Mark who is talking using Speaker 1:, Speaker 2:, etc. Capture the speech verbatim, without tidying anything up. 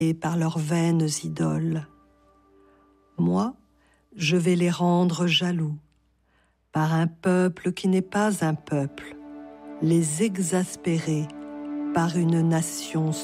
Speaker 1: par leurs vaines idoles. Moi, je vais les rendre jaloux, par un peuple qui n'est pas un peuple, les exaspérer par une nation